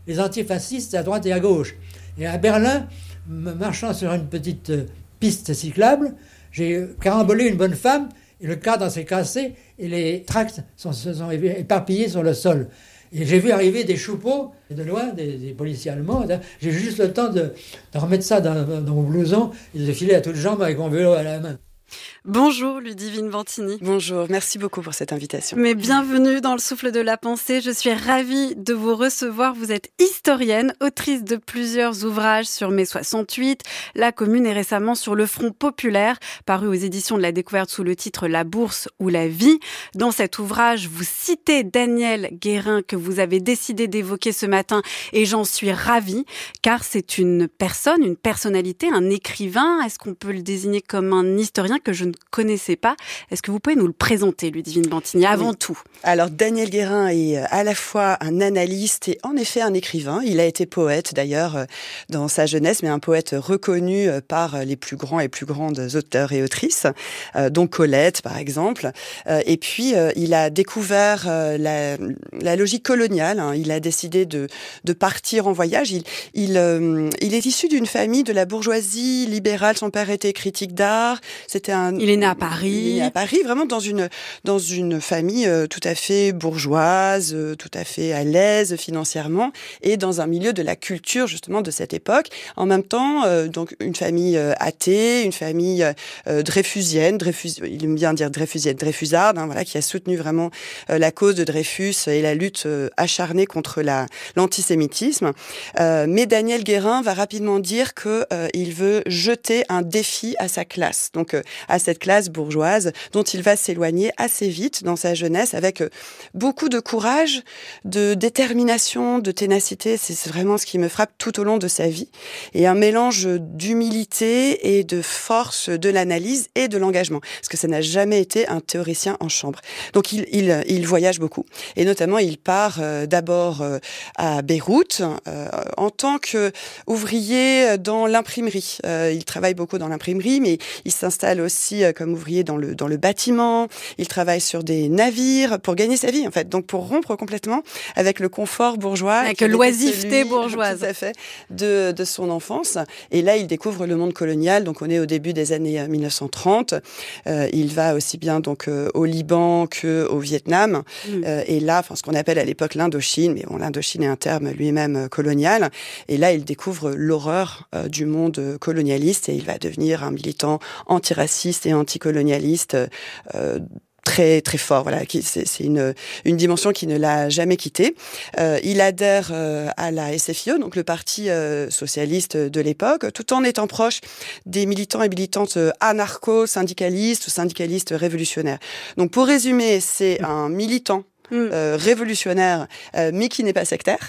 les antifascistes à droite et à gauche. Et à Berlin, marchant sur une petite piste cyclable, j'ai carambolé une bonne femme, et le cadre s'est cassé, et les tracts se sont éparpillés sur le sol. Et j'ai vu arriver des choupeaux, de loin, des policiers allemands. J'ai eu juste le temps de remettre ça dans mon blouson et de filer à toutes jambes avec mon vélo à la main. Bonjour Ludivine Vantini. Bonjour, merci beaucoup pour cette invitation. Mais bienvenue dans le Souffle de la Pensée. Je suis ravie de vous recevoir. Vous êtes historienne, autrice de plusieurs ouvrages sur mai 68, La Commune et récemment sur le Front populaire, paru aux éditions de la Découverte sous le titre La Bourse ou la vie. Dans cet ouvrage, vous citez Daniel Guérin que vous avez décidé d'évoquer ce matin et j'en suis ravie car c'est une personne, une personnalité, un écrivain. Est-ce qu'on peut le désigner comme un historien que je ne connaissais pas? Est-ce que vous pouvez nous le présenter, Ludivine Vantini, avant tout? Alors, Daniel Guérin est à la fois un analyste et en effet un écrivain. Il a été poète, d'ailleurs, dans sa jeunesse, mais un poète reconnu par les plus grands et plus grandes auteurs et autrices, dont Colette, par exemple. Et puis, il a découvert la logique coloniale. Il a décidé de partir en voyage. Il est issu d'une famille de la bourgeoisie libérale. Son père était critique d'art. Il est né à Paris. Il est né à Paris, vraiment dans une famille tout à fait bourgeoise, tout à fait à l'aise financièrement, et dans un milieu de la culture justement de cette époque. En même temps, donc une famille athée, une famille dreyfusienne, il aime bien dire dreyfusienne, dreyfusarde, voilà, qui a soutenu vraiment la cause de Dreyfus et la lutte acharnée contre l'antisémitisme. Mais Daniel Guérin va rapidement dire que il veut jeter un défi à sa classe. Donc à cette classe bourgeoise dont il va s'éloigner assez vite dans sa jeunesse avec beaucoup de courage, de détermination, de ténacité. C'est vraiment ce qui me frappe tout au long de sa vie. Et un mélange d'humilité et de force de l'analyse et de l'engagement. Parce que ça n'a jamais été un théoricien en chambre. Donc il voyage beaucoup. Et notamment, il part d'abord à Beyrouth en tant qu'ouvrier dans l'imprimerie. Il travaille beaucoup dans l'imprimerie, mais il s'installe aussi comme ouvrier dans le bâtiment. Il travaille sur des navires pour gagner sa vie, en fait. Donc, pour rompre complètement avec le confort bourgeois. Avec l'oisiveté bourgeoise. Tout à fait, de son enfance. Et là, il découvre le monde colonial. Donc, on est au début des années 1930. Il va aussi bien donc au Liban qu'au Vietnam. Et là, ce qu'on appelle à l'époque l'Indochine, mais bon, l'Indochine est un terme lui-même colonial. Et là, il découvre l'horreur du monde colonialiste et il va devenir un militant antiraciste et anticolonialiste très très fort. Voilà, c'est une dimension qui ne l'a jamais quitté. Il adhère à la SFIO, donc le parti socialiste de l'époque, tout en étant proche des militants et militantes anarcho-syndicalistes ou syndicalistes révolutionnaires. Donc pour résumer, c'est un militant révolutionnaire, mais qui n'est pas sectaire,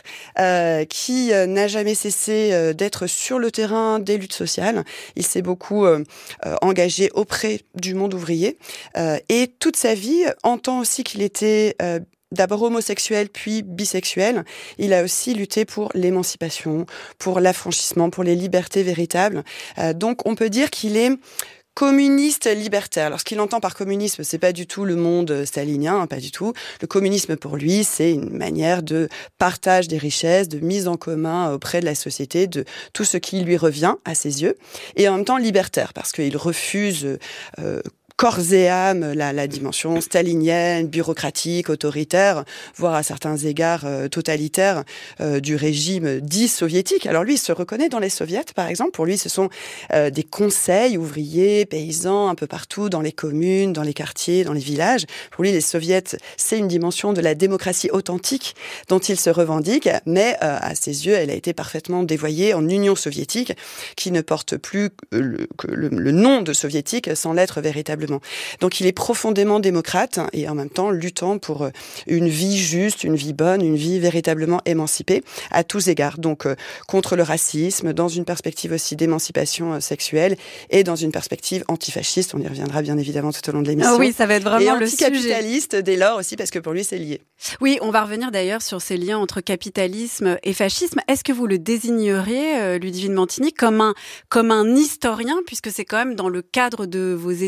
qui n'a jamais cessé d'être sur le terrain des luttes sociales. Il s'est beaucoup engagé auprès du monde ouvrier et toute sa vie entend aussi qu'il était d'abord homosexuel, puis bisexuel. Il a aussi lutté pour l'émancipation, pour l'affranchissement, pour les libertés véritables. Donc on peut dire qu'il est communiste libertaire. Alors, ce qu'il entend par communisme, c'est pas du tout le monde stalinien, pas du tout. Le communisme, pour lui, c'est une manière de partage des richesses, de mise en commun auprès de la société, de tout ce qui lui revient à ses yeux. Et en même temps, libertaire, parce qu'il refuse corps et âme la dimension stalinienne, bureaucratique, autoritaire, voire à certains égards totalitaire du régime dit soviétique. Alors lui, il se reconnaît dans les soviets, par exemple. Pour lui, ce sont des conseils ouvriers, paysans, un peu partout, dans les communes, dans les quartiers, dans les villages. Pour lui, les soviets, c'est une dimension de la démocratie authentique dont il se revendique, mais à ses yeux, elle a été parfaitement dévoyée en Union soviétique, qui ne porte plus que le nom de soviétique sans l'être véritablement. Donc il est profondément démocrate et en même temps luttant pour une vie juste, une vie bonne, une vie véritablement émancipée à tous égards. Donc contre le racisme, dans une perspective aussi d'émancipation sexuelle et dans une perspective antifasciste. On y reviendra bien évidemment tout au long de l'émission. Ah oui, ça va être vraiment le sujet. Et anticapitaliste dès lors aussi parce que pour lui c'est lié. Oui, on va revenir d'ailleurs sur ces liens entre capitalisme et fascisme. Est-ce que vous le désigneriez, Ludivine Vantini, comme un historien, puisque c'est quand même dans le cadre de vos études d'histoire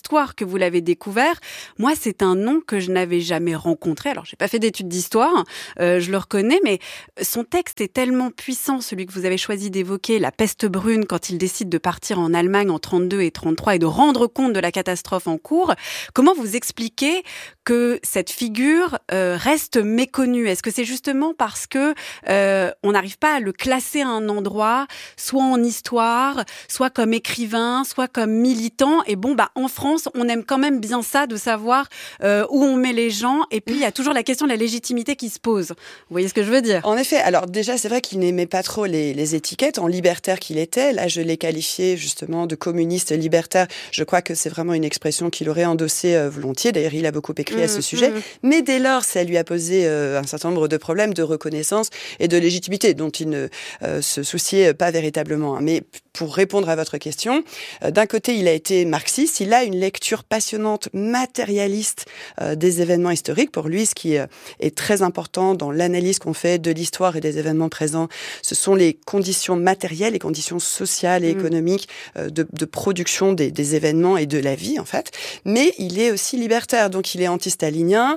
l'histoire que vous l'avez découvert. Moi, c'est un nom que je n'avais jamais rencontré. Alors, j'ai pas fait d'études d'histoire, je le reconnais, mais son texte est tellement puissant, celui que vous avez choisi d'évoquer, La peste brune, quand il décide de partir en Allemagne en 32 et 33 et de rendre compte de la catastrophe en cours. Comment vous expliquez que cette figure reste méconnue? Est-ce que c'est justement parce que on n'arrive pas à le classer à un endroit, soit en histoire, soit comme écrivain, soit comme militant? Et bon, en France, on aime quand même bien ça, de savoir où on met les gens. Et puis, il y a toujours la question de la légitimité qui se pose. Vous voyez ce que je veux dire? En effet. Alors déjà, c'est vrai qu'il n'aimait pas trop les étiquettes. En libertaire qu'il était, là, je l'ai qualifié justement de communiste libertaire. Je crois que c'est vraiment une expression qu'il aurait endossée volontiers. D'ailleurs, il a beaucoup écrit à ce sujet. Mais dès lors, ça lui a posé un certain nombre de problèmes de reconnaissance et de légitimité dont il ne se souciait pas véritablement. Mais pour répondre à votre question, d'un côté, il a été marxiste. Il a une lecture passionnante, matérialiste des événements historiques. Pour lui, ce qui est très important dans l'analyse qu'on fait de l'histoire et des événements présents, ce sont les conditions matérielles, les conditions sociales et économiques de production des événements et de la vie, en fait. Mais il est aussi libertaire, donc il est anti-stalinien.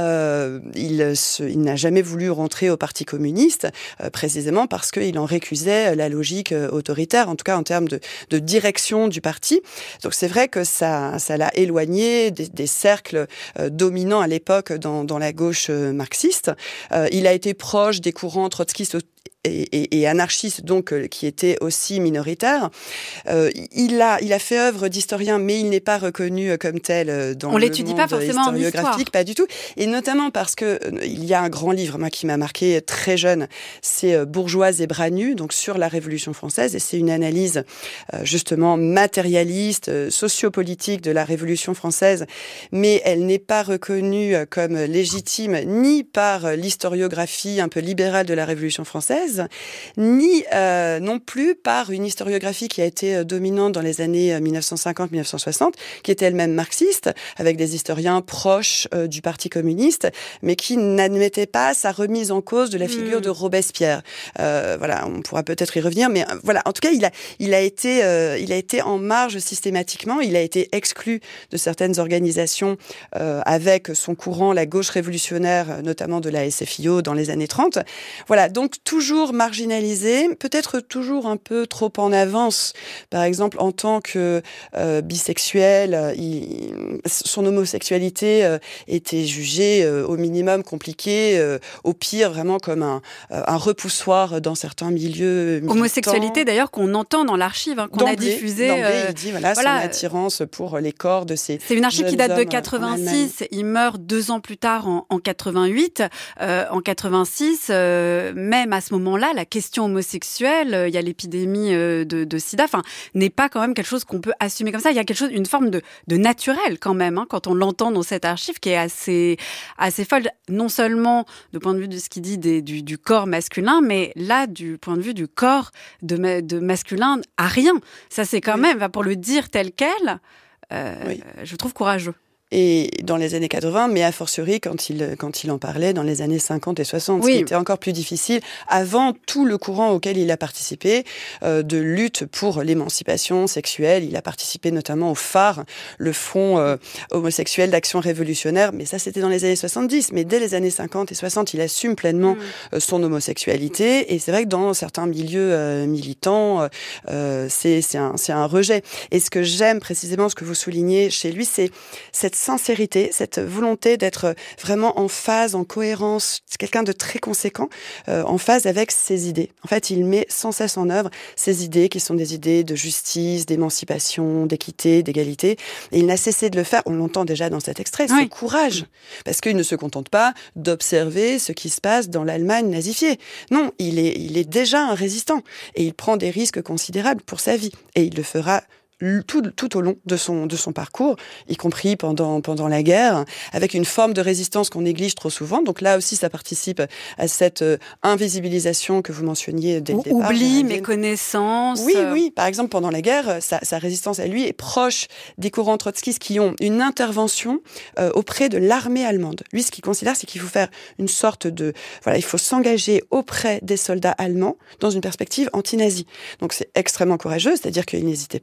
Il n'a jamais voulu rentrer au Parti communiste, précisément parce qu'il en récusait la logique autoritaire, en tout cas en termes de direction du parti. Donc c'est vrai que ça l'a éloigné des cercles dominants à l'époque dans la gauche marxiste. Il a été proche des courants trotskistes et anarchiste, donc qui était aussi minoritaire. Il a fait œuvre d'historien, mais il n'est pas reconnu comme tel dans le monde pas forcément historiographique, pas du tout. Et notamment parce que il y a un grand livre, moi, qui m'a marqué très jeune, c'est Bourgeoise et bras nus, donc sur la Révolution française, et c'est une analyse justement matérialiste, sociopolitique de la Révolution française, mais elle n'est pas reconnue comme légitime ni par l'historiographie un peu libérale de la Révolution française, ni non plus par une historiographie qui a été dominante dans les années 1950-1960, qui était elle-même marxiste, avec des historiens proches du Parti communiste, mais qui n'admettaient pas sa remise en cause de la figure de Robespierre. Voilà, on pourra peut-être y revenir, mais voilà. En tout cas, il a été en marge systématiquement. Il a été exclu de certaines organisations avec son courant, la gauche révolutionnaire, notamment de la SFIO dans les années 30. Voilà, donc toujours marginalisé, peut-être toujours un peu trop en avance. Par exemple, en tant que bisexuel, son homosexualité était jugée au minimum compliquée, au pire vraiment comme un repoussoir dans certains milieux militants. Homosexualité d'ailleurs qu'on entend dans l'archive, qu'on a diffusée. D'emblée, il dit son attirance pour les corps de ces C'est une archive qui date de 86. Il meurt 2 ans plus tard en 88. En 86, même à ce moment-là, la question homosexuelle, il y a l'épidémie de sida, n'est pas quand même quelque chose qu'on peut assumer comme ça. Il y a une forme de naturel quand même, quand on l'entend dans cette archive qui est assez folle, non seulement du point de vue de ce qu'il dit du corps masculin, mais là, du point de vue du corps de masculin, à rien. Ça, c'est quand même, pour le dire tel quel, je trouve courageux. Et dans les années 80, mais a fortiori quand il en parlait dans les années 50 et 60, ce qui était encore plus difficile avant tout le courant auquel il a participé, de lutte pour l'émancipation sexuelle. Il a participé notamment au phare, le front homosexuel d'action révolutionnaire, mais ça c'était dans les années 70. Mais dès les années 50 et 60, il assume pleinement son homosexualité, et c'est vrai que dans certains milieux militants, c'est un rejet. Et ce que j'aime précisément, ce que vous soulignez chez lui, c'est cette sincérité, cette volonté d'être vraiment en phase, en cohérence. C'est quelqu'un de très conséquent, en phase avec ses idées. En fait, il met sans cesse en œuvre ses idées qui sont des idées de justice, d'émancipation, d'équité, d'égalité. Et il n'a cessé de le faire. On l'entend déjà dans cet extrait, ce courage. Parce qu'il ne se contente pas d'observer ce qui se passe dans l'Allemagne nazifiée. Non, il est déjà un résistant. Et il prend des risques considérables pour sa vie. Et il le fera tout au long de son parcours, y compris pendant la guerre, avec une forme de résistance qu'on néglige trop souvent. Donc là aussi, ça participe à cette invisibilisation que vous mentionniez dès le départ. Oubli, méconnaissance. Oui. Par exemple, pendant la guerre, sa résistance à lui est proche des courants trotskistes qui ont une intervention auprès de l'armée allemande. Lui, ce qu'il considère, c'est qu'il faut faire une sorte de... Voilà, il faut s'engager auprès des soldats allemands dans une perspective anti-nazie. Donc c'est extrêmement courageux, c'est-à-dire qu'il n'hésitait pas à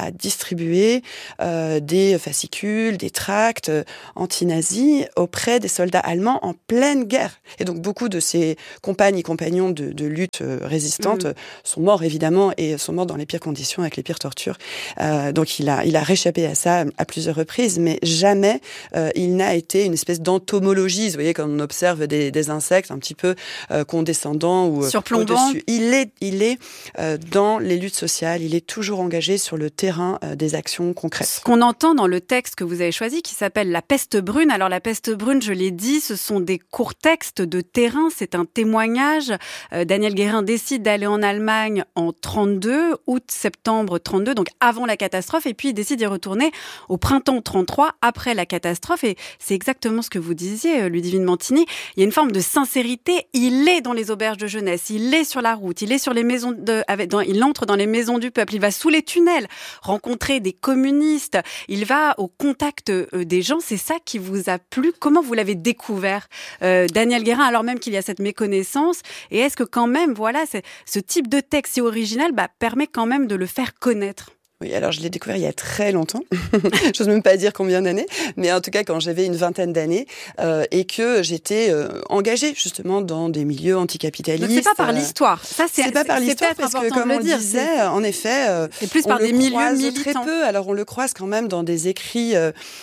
a distribué des fascicules, des tracts anti-nazis auprès des soldats allemands en pleine guerre. Et donc beaucoup de ses compagnes et compagnons de lutte résistante sont morts évidemment et sont morts dans les pires conditions avec les pires tortures. Donc il a réchappé à ça à plusieurs reprises, mais jamais il n'a été une espèce d'entomologie, vous voyez, quand on observe des insectes un petit peu condescendants ou surplombants. Au-dessus. Il est dans les luttes sociales, il est toujours engagé sur le terrain des actions concrètes. Ce qu'on entend dans le texte que vous avez choisi, qui s'appelle La peste brune. Alors la peste brune, je l'ai dit, ce sont des courts textes de terrain, c'est un témoignage. Daniel Guérin décide d'aller en Allemagne en 32, août-septembre 32, donc avant la catastrophe, et puis il décide d'y retourner au printemps 33, après la catastrophe, et c'est exactement ce que vous disiez, Ludivine Mantini. Il y a une forme de sincérité, il est dans les auberges de jeunesse, il est sur la route, il est sur les maisons il entre dans les maisons du peuple, il va sous les tunnels rencontrer des communistes, il va au contact des gens. C'est ça qui vous a plu? Comment vous l'avez découvert, Daniel Guérin, alors même qu'il y a cette méconnaissance? Et est-ce que quand même, voilà, ce type de texte si original permet quand même de le faire connaître? Oui, alors je l'ai découvert il y a très longtemps. J'ose même pas dire combien d'années, mais en tout cas quand j'avais une vingtaine d'années et que j'étais engagée justement dans des milieux anticapitalistes. Donc c'est pas par l'histoire. Ça c'est pas par l'histoire parce que comme on le disait, en effet, c'est plus par des milieux militants. Très peu. Alors on le croise quand même dans des écrits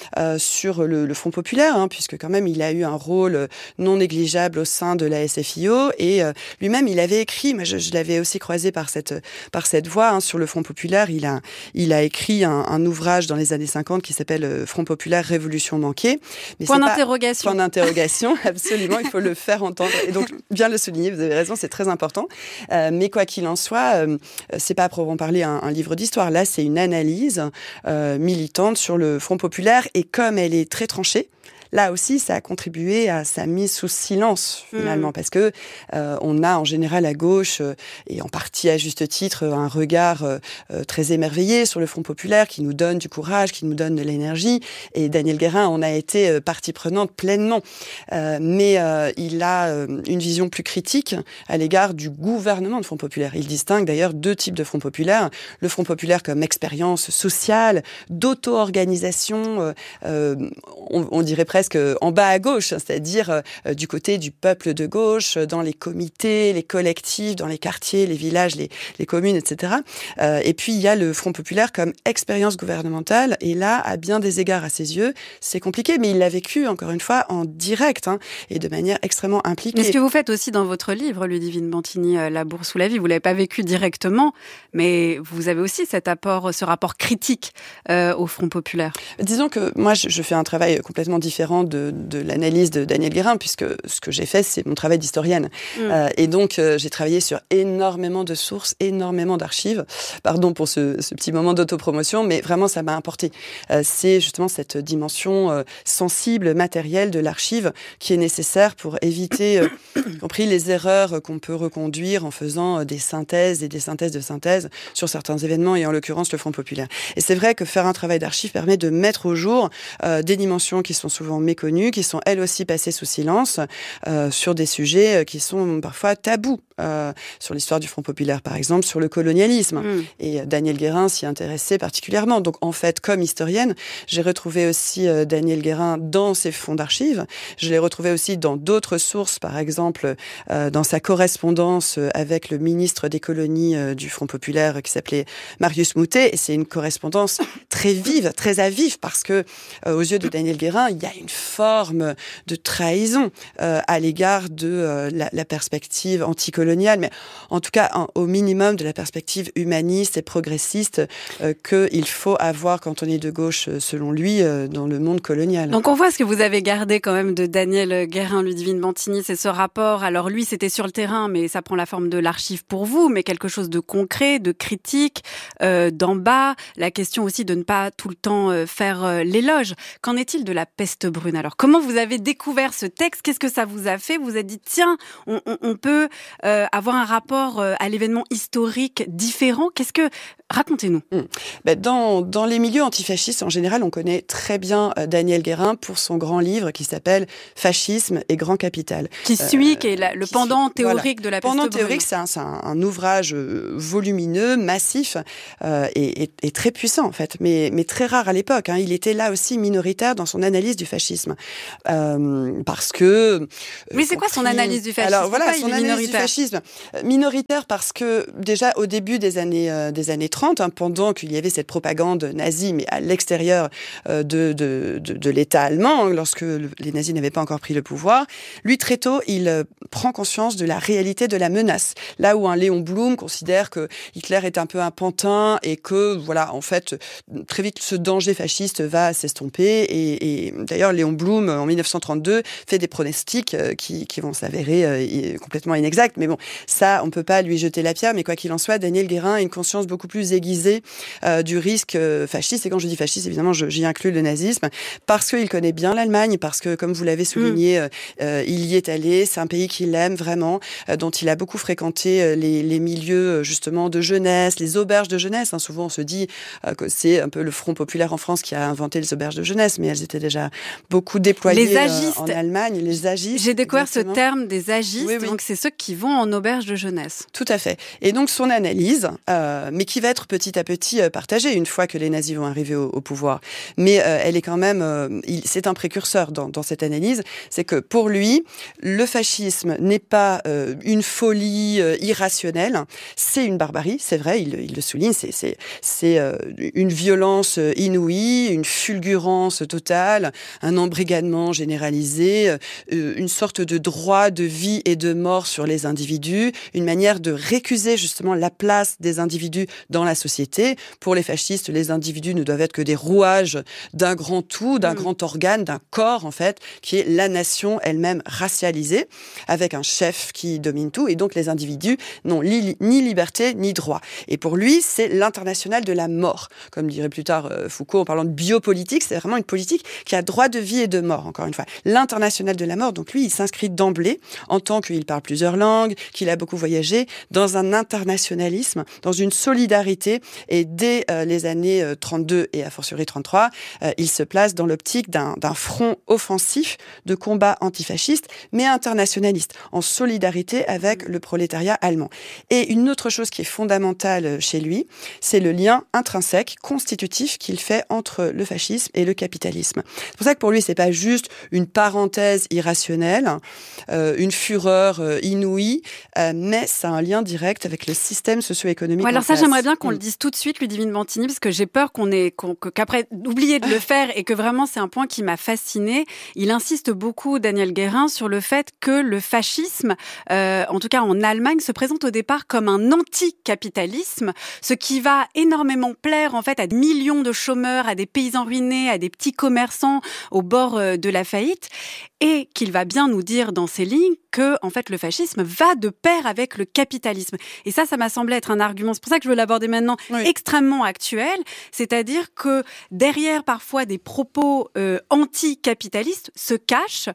sur le Front populaire, puisque quand même il a eu un rôle non négligeable au sein de la SFIO et lui-même il avait écrit. Moi je l'avais aussi croisé par cette voie sur le Front populaire. Il a écrit un ouvrage dans les années 50 qui s'appelle Front populaire, révolution manquée. Mais point d'interrogation. Point d'interrogation, absolument, il faut le faire entendre. Et donc, bien le souligner, vous avez raison, c'est très important. Mais quoi qu'il en soit, c'est pas à proprement parler un livre d'histoire. Là, c'est une analyse militante sur le Front populaire. Et comme elle est très tranchée, là aussi, ça a contribué à sa mise sous silence, finalement, parce que on a en général à gauche, et en partie à juste titre, un regard très émerveillé sur le Front populaire qui nous donne du courage, qui nous donne de l'énergie. Et Daniel Guérin en a été partie prenante pleinement. Mais il a une vision plus critique à l'égard du gouvernement de Front populaire. Il distingue d'ailleurs deux types de Front populaire. Le Front populaire comme expérience sociale, d'auto-organisation, on dirait presque en bas à gauche, c'est-à-dire du côté du peuple de gauche, dans les comités, les collectifs, dans les quartiers, les villages, les communes, etc. Et puis il y a le Front populaire comme expérience gouvernementale, et là, à bien des égards à ses yeux, c'est compliqué, mais il l'a vécu, encore une fois, en direct, et de manière extrêmement impliquée. Mais ce que vous faites aussi dans votre livre, Ludivine Mantini, La bourse ou la vie, vous l'avez pas vécu directement, mais vous avez aussi ce rapport critique au Front populaire. Disons que moi, je fais un travail complètement différent de l'analyse de Daniel Guérin, puisque ce que j'ai fait, c'est mon travail d'historienne. Et donc, j'ai travaillé sur énormément de sources, énormément d'archives. Pardon pour ce petit moment d'autopromotion, mais vraiment, ça m'a importé. C'est justement cette dimension sensible, matérielle de l'archive qui est nécessaire pour éviter, y compris les erreurs qu'on peut reconduire en faisant des synthèses et des synthèses de synthèse sur certains événements, et en l'occurrence le Front populaire. Et c'est vrai que faire un travail d'archive permet de mettre au jour des dimensions qui sont souvent méconnues, qui sont elles aussi passées sous silence, sur des sujets qui sont parfois tabous, sur l'histoire du Front populaire par exemple, sur le colonialisme. Et Daniel Guérin s'y intéressait particulièrement. Donc en fait, comme historienne, j'ai retrouvé aussi Daniel Guérin dans ses fonds d'archives. Je l'ai retrouvé aussi dans d'autres sources, par exemple dans sa correspondance avec le ministre des colonies du Front populaire qui s'appelait Marius Moutet. Et c'est une correspondance très vive, très à vif, parce que aux yeux de Daniel Guérin, il y a une forme de trahison à l'égard de la perspective anticoloniale, mais en tout cas au minimum de la perspective humaniste et progressiste qu'il faut avoir quand on est de gauche, selon lui, dans le monde colonial. Donc on voit ce que vous avez gardé quand même de Daniel Guérin, Ludivine Mantini, c'est ce rapport. Alors lui, c'était sur le terrain, mais ça prend la forme de l'archive pour vous, mais quelque chose de concret, de critique, d'en bas. La question aussi de ne pas tout le temps faire l'éloge. Qu'en est-il de la peste brune? Alors comment vous avez découvert ce texte? Qu'est-ce que ça vous a fait? Vous vous êtes dit, tiens, on peut avoir un rapport à l'événement historique différent. Racontez-nous. Dans les milieux antifascistes, en général, on connaît très bien Daniel Guérin pour son grand livre qui s'appelle « Fascisme et grand capital ». Qui est le pendant théorique de la peste brune. Pendant théorique, c'est un ouvrage volumineux, massif et très puissant, en fait, mais très rare à l'époque. Il était là aussi minoritaire dans son analyse du fascisme. Parce que... Oui, c'est quoi son analyse du fascisme? Alors voilà, son analyse du fascisme. Minoritaire parce que, déjà, au début des années 30, pendant qu'il y avait cette propagande nazie, mais à l'extérieur de l'État allemand, lorsque les nazis n'avaient pas encore pris le pouvoir, lui, très tôt, il prend conscience de la réalité de la menace. Là où un Léon Blum considère que Hitler est un peu un pantin et que, voilà, en fait, très vite, ce danger fasciste va s'estomper. Et d'ailleurs, Léon Blum, en 1932, fait des pronostics qui vont s'avérer complètement inexacts. Mais bon, ça, on peut pas lui jeter la pierre. Mais quoi qu'il en soit, Daniel Guérin a une conscience beaucoup plus aiguisée du risque fasciste. Et quand je dis fasciste, évidemment, j'y inclus le nazisme, parce qu'il connaît bien l'Allemagne, parce que, comme vous l'avez souligné, il y est allé. C'est un pays qu'il aime vraiment, dont il a beaucoup fréquenté les milieux, justement, de jeunesse, les auberges de jeunesse. Souvent, on se dit que c'est un peu le Front populaire en France qui a inventé les auberges de jeunesse, mais elles étaient déjà beaucoup déployées en Allemagne. Les agistes. J'ai découvert ce terme des agistes, donc c'est ceux qui vont en auberge de jeunesse. Tout à fait. Et donc, son analyse, mais qui va être petit à petit partagée une fois que les nazis vont arriver au pouvoir. Mais elle est quand même... c'est un précurseur dans cette analyse. C'est que pour lui, le fascisme n'est pas une folie irrationnelle. C'est une barbarie, c'est vrai, il le souligne. C'est une violence inouïe, une fulgurance totale, un embrigadement généralisé, une sorte de droit de vie et de mort sur les individus, une manière de récuser justement la place des individus dans la société. Pour les fascistes, les individus ne doivent être que des rouages d'un grand tout, d'un grand organe, d'un corps en fait, qui est la nation elle-même racialisée, avec un chef qui domine tout, et donc les individus n'ont ni liberté ni droit. Et pour lui, c'est l'international de la mort. Comme dirait plus tard Foucault en parlant de biopolitique, c'est vraiment une politique qui a droit de vie et de mort, encore une fois. L'international de la mort, donc lui, il s'inscrit d'emblée, en tant qu'il parle plusieurs langues, qu'il a beaucoup voyagé, dans un internationalisme, dans une solidarité, et dès les années 32 et a fortiori 33, il se place dans l'optique d'un front offensif de combat antifasciste, mais internationaliste, en solidarité avec le prolétariat allemand. Et une autre chose qui est fondamentale chez lui, c'est le lien intrinsèque, constitutif qu'il fait entre le fascisme et le capitalisme. C'est pour ça que pour lui, c'est pas juste une parenthèse irrationnelle, une fureur inouïe, mais ça a un lien direct avec le système socio-économique. Alors ça, j'aimerais bien qu'on le dise tout de suite, Ludivine Bantigny, parce que j'ai peur qu'après oublier de le faire, et que vraiment c'est un point qui m'a fascinée. Il insiste beaucoup, Daniel Guérin, sur le fait que le fascisme, en tout cas en Allemagne, se présente au départ comme un anticapitalisme, ce qui va énormément plaire en fait à des millions de chômeurs, à des paysans ruinés, à des petits commerçants au bord de la faillite, et qu'il va bien nous dire dans ces lignes que en fait le fascisme va de pair avec le capitalisme. Et ça m'a semblé être un argument, c'est pour ça que je veux l'aborder maintenant, extrêmement actuel, c'est-à-dire que derrière parfois des propos anticapitalistes se cachent,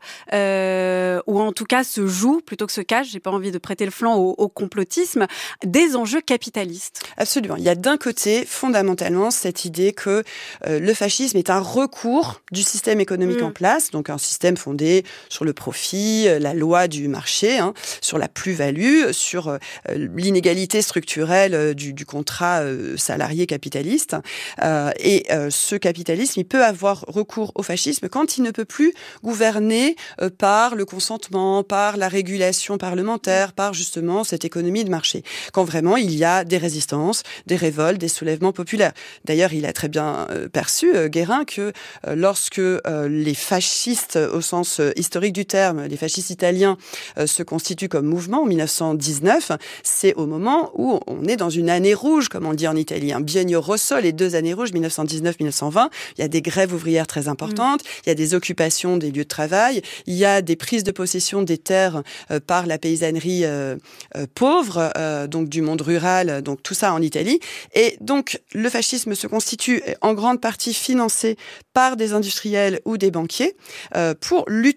ou en tout cas se jouent, plutôt que se cachent, j'ai pas envie de prêter le flanc au complotisme, des enjeux capitalistes. Absolument. Il y a d'un côté, fondamentalement, cette idée que le fascisme est un recours du système économique en place, donc un système fondé sur le profit, la loi du marché, sur la plus-value, sur l'inégalité structurelle du contrat salarié capitaliste. Et ce capitalisme, il peut avoir recours au fascisme quand il ne peut plus gouverner par le consentement, par la régulation parlementaire, par justement cette économie de marché. Quand vraiment il y a des résistances, des révoltes, des soulèvements populaires. D'ailleurs, il a très bien perçu, Guérin, que lorsque les fascistes, au sens historique du terme, les fascistes italiens se constituent comme mouvement en 1919, c'est au moment où on est dans une année rouge, comme on dit en Italie, un biennio rosso, les 2 années rouges, 1919-1920. Il y a des grèves ouvrières très importantes, il y a des occupations des lieux de travail, il y a des prises de possession des terres par la paysannerie pauvre, donc du monde rural, donc tout ça en Italie. Et donc le fascisme se constitue en grande partie financé par des industriels ou des banquiers pour lutter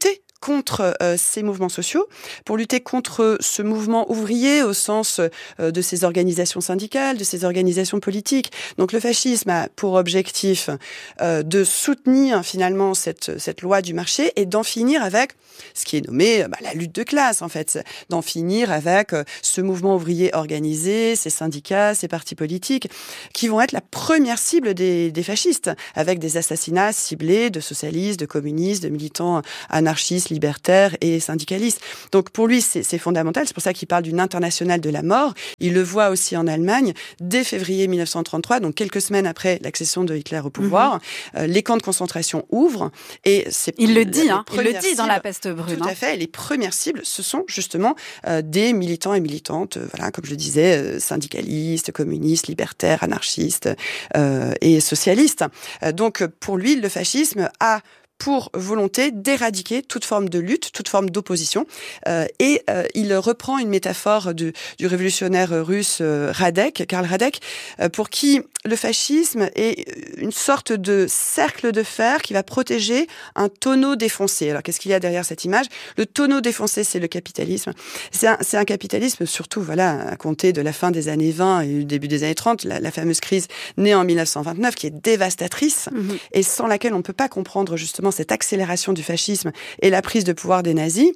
contre ces mouvements sociaux, pour lutter contre ce mouvement ouvrier au sens de ces organisations syndicales, de ces organisations politiques. Donc le fascisme a pour objectif de soutenir finalement cette loi du marché et d'en finir avec ce qui est nommé la lutte de classe, en fait, d'en finir avec ce mouvement ouvrier organisé, ces syndicats, ces partis politiques, qui vont être la première cible des fascistes, avec des assassinats ciblés de socialistes, de communistes, de militants anarchistes, libertaires et syndicalistes. Donc pour lui, c'est fondamental, c'est pour ça qu'il parle d'une internationale de la mort. Il le voit aussi en Allemagne, dès février 1933, donc quelques semaines après l'accession de Hitler au pouvoir, les camps de concentration ouvrent, et il le dit dans La peste brune. Tout à fait, les premières cibles, ce sont justement des militants et militantes, comme je le disais, syndicalistes, communistes, libertaires, anarchistes et socialistes. Donc pour lui, le fascisme a pour volonté d'éradiquer toute forme de lutte, toute forme d'opposition. Et il reprend une métaphore du révolutionnaire russe Karl Radek, pour qui le fascisme est une sorte de cercle de fer qui va protéger un tonneau défoncé. Alors qu'est-ce qu'il y a derrière cette image ? Le tonneau défoncé, c'est le capitalisme. C'est un capitalisme surtout, à compter de la fin des années 20 et du début des années 30, la fameuse crise née en 1929, qui est dévastatrice, et sans laquelle on ne peut pas comprendre justement cette accélération du fascisme et la prise de pouvoir des nazis.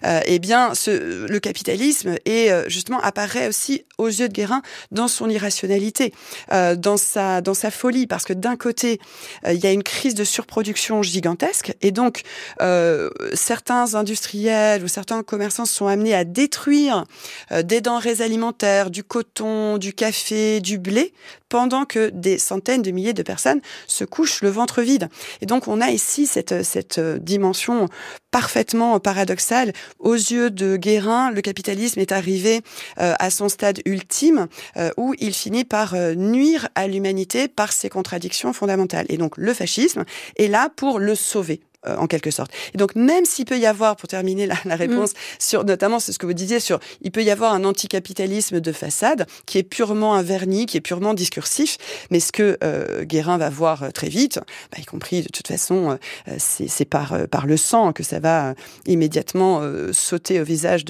Le capitalisme apparaît aussi aux yeux de Guérin dans son irrationalité, dans sa folie, parce que d'un côté, il y a une crise de surproduction gigantesque, et donc certains industriels ou certains commerçants sont amenés à détruire des denrées alimentaires, du coton, du café, du blé, pendant que des centaines de milliers de personnes se couchent le ventre vide. Et donc on a ici cette dimension parfaitement paradoxale. Aux yeux de Guérin, le capitalisme est arrivé à son stade ultime, où il finit par nuire à l'humanité par ses contradictions fondamentales. Et donc le fascisme est là pour le sauver, en quelque sorte. Et donc, même s'il peut y avoir, pour terminer la réponse, sur notamment c'est ce que vous disiez, il peut y avoir un anticapitalisme de façade qui est purement un vernis, qui est purement discursif, mais ce que Guérin va voir très vite, y compris de toute façon, c'est par le sang que ça va immédiatement sauter au visage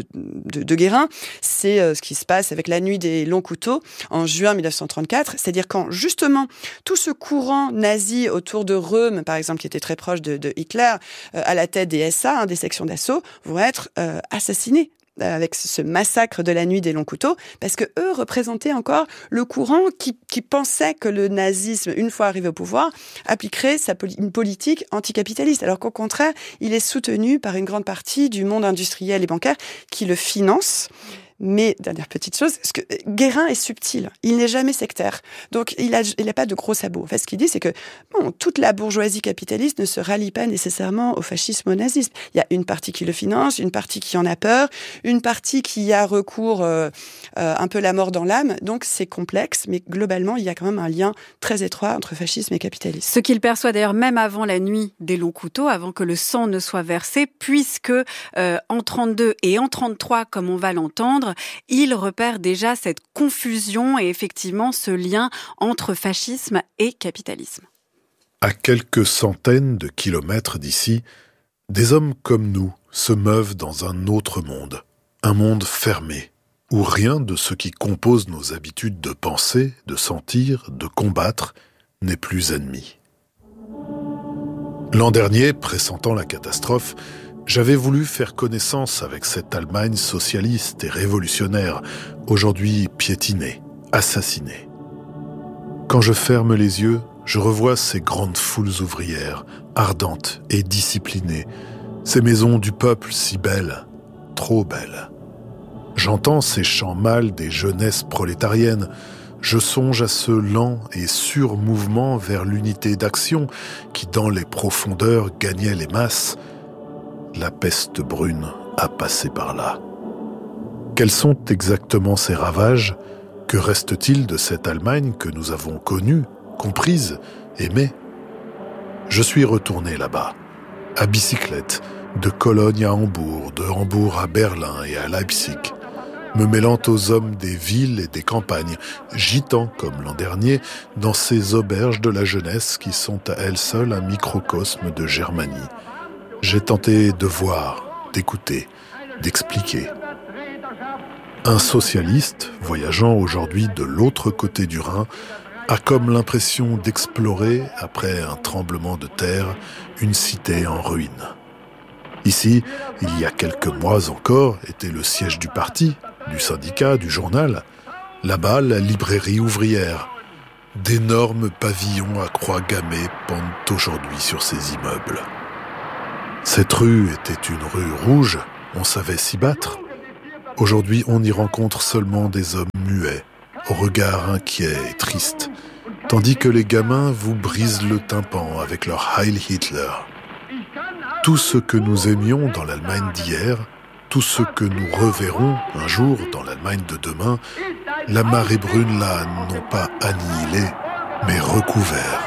de Guérin, c'est ce qui se passe avec la nuit des longs couteaux en juin 1934, c'est-à-dire quand justement tout ce courant nazi autour de Röhm, par exemple, qui était très proche de Hitler, à la tête des SA, des sections d'assaut, vont être assassinés avec ce massacre de la nuit des longs couteaux, parce que eux représentaient encore le courant qui pensait que le nazisme, une fois arrivé au pouvoir, appliquerait une politique anticapitaliste, alors qu'au contraire, il est soutenu par une grande partie du monde industriel et bancaire qui le finance. Mais, dernière petite chose, parce que Guérin est subtil, il n'est jamais sectaire, donc il a pas de gros sabots. En fait, ce qu'il dit, c'est que toute la bourgeoisie capitaliste ne se rallie pas nécessairement au fascisme, au nazisme. Il y a une partie qui le finance, une partie qui en a peur, une partie qui a recours un peu la mort dans l'âme, donc c'est complexe, mais globalement, il y a quand même un lien très étroit entre fascisme et capitalisme. Ce qu'il perçoit d'ailleurs même avant la nuit des longs couteaux, avant que le sang ne soit versé, puisque en 32 et en 33, comme on va l'entendre, il repère déjà cette confusion et effectivement ce lien entre fascisme et capitalisme. À quelques centaines de kilomètres d'ici, des hommes comme nous se meuvent dans un autre monde, un monde fermé, où rien de ce qui compose nos habitudes de penser, de sentir, de combattre n'est plus ennemi. L'an dernier, pressentant la catastrophe, j'avais voulu faire connaissance avec cette Allemagne socialiste et révolutionnaire, aujourd'hui piétinée, assassinée. Quand je ferme les yeux, je revois ces grandes foules ouvrières, ardentes et disciplinées, ces maisons du peuple si belles, trop belles. J'entends ces chants mâles des jeunesses prolétariennes, je songe à ce lent et sûr mouvement vers l'unité d'action qui, dans les profondeurs, gagnait les masses. La peste brune a passé par là. Quels sont exactement ces ravages ? Que reste-t-il de cette Allemagne que nous avons connue, comprise, aimée ? Je suis retourné là-bas, à bicyclette, de Cologne à Hambourg, de Hambourg à Berlin et à Leipzig, me mêlant aux hommes des villes et des campagnes, gitant, comme l'an dernier, dans ces auberges de la jeunesse qui sont à elles seules un microcosme de Germanie. J'ai tenté de voir, d'écouter, d'expliquer. Un socialiste, voyageant aujourd'hui de l'autre côté du Rhin, a comme l'impression d'explorer, après un tremblement de terre, une cité en ruine. Ici, il y a quelques mois encore, était le siège du parti, du syndicat, du journal. Là-bas, la librairie ouvrière. D'énormes pavillons à croix gammées pendent aujourd'hui sur ces immeubles. Cette rue était une rue rouge, on savait s'y battre. Aujourd'hui, on y rencontre seulement des hommes muets, au regard inquiet et triste, tandis que les gamins vous brisent le tympan avec leur Heil Hitler. Tout ce que nous aimions dans l'Allemagne d'hier, tout ce que nous reverrons un jour dans l'Allemagne de demain, la marée brune l'a non pas annihilé, mais recouvert.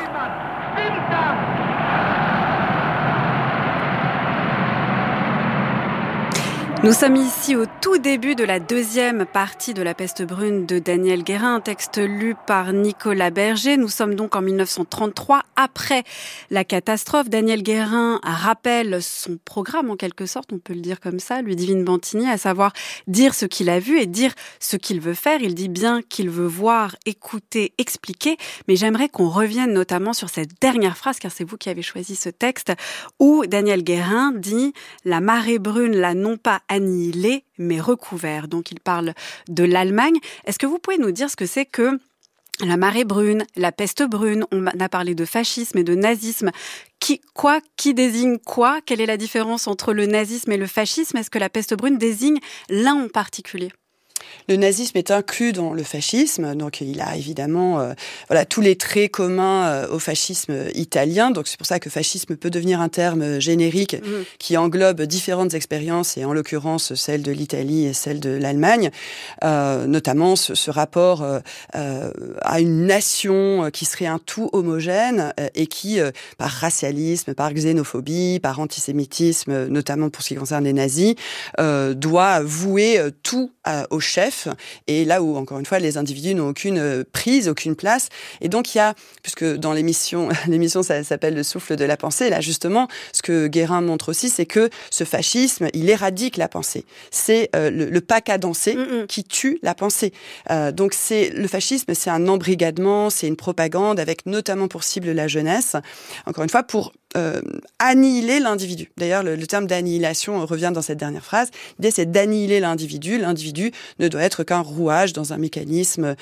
Nous sommes ici au tout début de la deuxième partie de La peste brune de Daniel Guérin, un texte lu par Nicolas Berger. Nous sommes donc en 1933, après la catastrophe. Daniel Guérin rappelle son programme, en quelque sorte, on peut le dire comme ça, Ludivine Bantini, à savoir dire ce qu'il a vu et dire ce qu'il veut faire. Il dit bien qu'il veut voir, écouter, expliquer, mais j'aimerais qu'on revienne notamment sur cette dernière phrase, car c'est vous qui avez choisi ce texte, où Daniel Guérin dit « La marée brune l'a non pas annihilé, mais recouvert ». Donc il parle de l'Allemagne. Est-ce que vous pouvez nous dire ce que c'est que la marée brune, la peste brune? On a parlé de fascisme et de nazisme. Qui désigne quoi? Quelle est la différence entre le nazisme et le fascisme? Est-ce que la peste brune désigne l'un en particulier? Le nazisme est inclus dans le fascisme, donc il a évidemment tous les traits communs au fascisme italien. Donc c'est pour ça que fascisme peut devenir un terme générique qui englobe différentes expériences, et en l'occurrence celle de l'Italie et celle de l'Allemagne, notamment ce rapport à une nation qui serait un tout homogène et qui, par racialisme, par xénophobie, par antisémitisme, notamment pour ce qui concerne les nazis, doit vouer tout au chef, et là où, encore une fois, les individus n'ont aucune prise, aucune place. Et donc, il y a, puisque dans l'émission ça s'appelle Le souffle de la pensée, là, justement, ce que Guérin montre aussi, c'est que ce fascisme, il éradique la pensée. C'est le pas cadencé qui tue la pensée. Donc, le fascisme, c'est un embrigadement, c'est une propagande, avec notamment pour cible la jeunesse, encore une fois, pour annihiler l'individu. D'ailleurs, le terme d'annihilation revient dans cette dernière phrase. L'idée, c'est d'annihiler l'individu. L'individu ne doit être qu'un rouage dans un mécanisme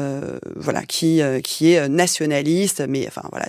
qui est nationaliste, mais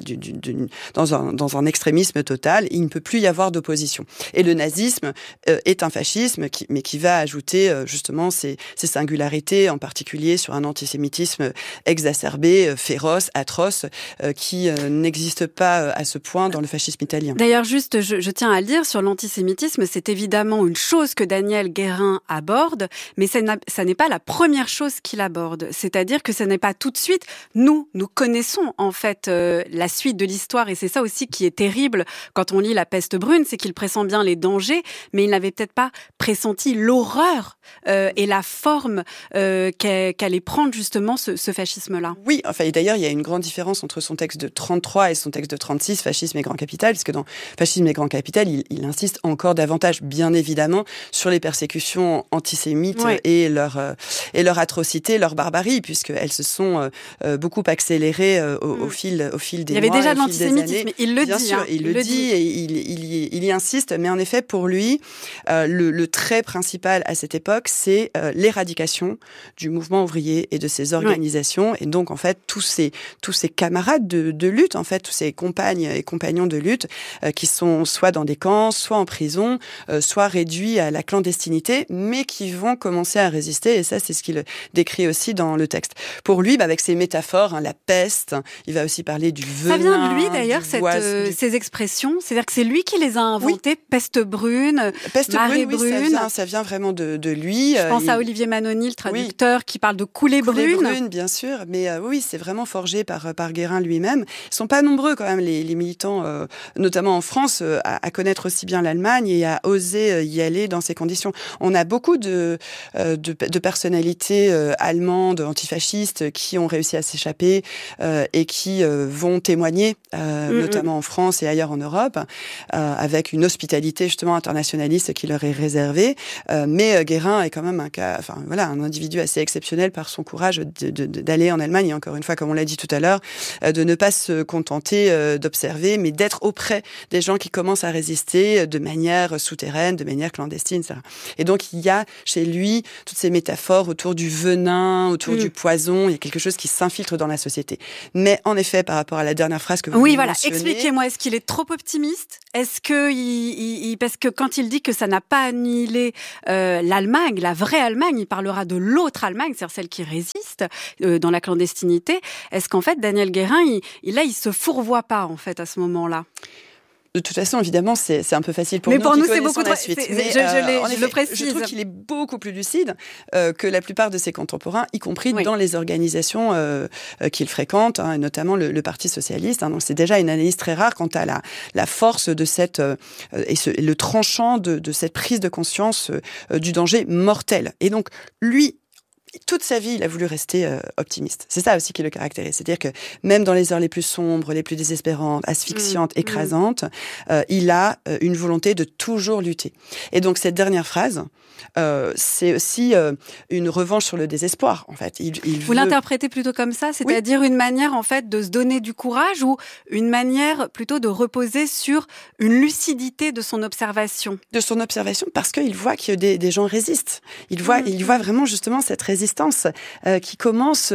dans un extrémisme total. Il ne peut plus y avoir d'opposition. Et le nazisme est un fascisme qui va ajouter justement ces singularités, en particulier sur un antisémitisme exacerbé, féroce, atroce, qui n'existe pas à ce point dans le fascisme italien. D'ailleurs, juste, je tiens à le dire, sur l'antisémitisme, c'est évidemment une chose que Daniel Guérin aborde, mais ça n'est pas la première chose qu'il aborde. C'est-à-dire que ce n'est pas tout de suite. Nous connaissons en fait la suite de l'histoire, et c'est ça aussi qui est terrible quand on lit La peste brune, c'est qu'il pressent bien les dangers, mais il n'avait peut-être pas pressenti l'horreur et la forme qu'allait prendre justement ce fascisme-là. Oui, enfin, et d'ailleurs, il y a une grande différence entre son texte de 33 et son texte de 36, Fascisme et Grand Capital, parce que dans Fascisme et Grand Capital, il insiste encore davantage, bien évidemment, sur les persécutions antisémites et leur atrocité, leur barbarie, puisqu'elles se sont beaucoup accélérées au fil des mois. Il y avait déjà de l'antisémitisme, mais il le bien dit. Sûr, il le dit et il y insiste, mais en effet, pour lui, le trait principal à cette époque, c'est l'éradication du mouvement ouvrier et de ses organisations, et donc en fait tous ces camarades de lutte, en fait tous ces compagnes et compagnons de lutte qui sont soit dans des camps, soit en prison, soit réduits à la clandestinité, mais qui vont commencer à résister, et ça c'est ce qu'il décrit aussi dans le texte. Pour lui, avec ses métaphores, la peste, il va aussi parler du venin. Ça vient de lui d'ailleurs, ces expressions, c'est-à-dire que c'est lui qui les a inventées, peste brune, marée brune. Ça vient vraiment de lui. Je pense à Olivier Manoni, le traducteur, qui parle de coulée brune. Bien sûr, mais oui, c'est vraiment forgé par Guérin lui-même. Ils sont pas nombreux quand même, les militants, notamment en France, à connaître aussi bien l'Allemagne et à oser y aller dans ces conditions. On a beaucoup de de personnalités allemandes, antifascistes, qui ont réussi à s'échapper et qui vont témoigner, notamment en France et ailleurs en Europe, avec une hospitalité justement internationaliste qui leur est réservée. Mais Guérin est quand même un individu assez exceptionnel par son courage d'aller en Allemagne, et encore une fois, comme on l'a dit tout à l'heure, de ne pas se contenter d'observer, mais d'être auprès des gens qui commencent à résister de manière souterraine, de manière clandestine, etc. Et donc, il y a chez lui toutes ces métaphores autour du venin, autour du poison. Il y a quelque chose qui s'infiltre dans la société. Mais en effet, par rapport à la dernière phrase que vous mentionnez... Expliquez-moi, est-ce qu'il est trop optimiste ? Est-ce que parce que quand il dit que ça n'a pas annihilé l'Allemagne, la vraie Allemagne, il parlera de l'autre Allemagne, c'est-à-dire celle qui résiste dans la clandestinité. Est-ce qu'en fait, Daniel Guérin, il se fourvoie pas en fait à ce moment-là ? De toute façon, évidemment, c'est un peu facile pour nous. Mais pour nous, c'est beaucoup trop. Je le précise. Je trouve qu'il est beaucoup plus lucide que la plupart de ses contemporains, y compris dans les organisations qu'il fréquente, et notamment le Parti socialiste. Donc, c'est déjà une analyse très rare quant à la force de cette le tranchant de cette prise de conscience du danger mortel. Et donc, lui, toute sa vie, il a voulu rester optimiste. C'est ça aussi qui le caractérise. C'est-à-dire que même dans les heures les plus sombres, les plus désespérantes, asphyxiantes, écrasantes, il a une volonté de toujours lutter. Et donc, cette dernière phrase, c'est aussi une revanche sur le désespoir, en fait. Vous l'interprétez plutôt comme ça, c'est-à-dire une manière, en fait, de se donner du courage ou une manière plutôt de reposer sur une lucidité de son observation. De son observation, parce qu'il voit que des gens résistent. Il voit vraiment justement cette résistance qui commence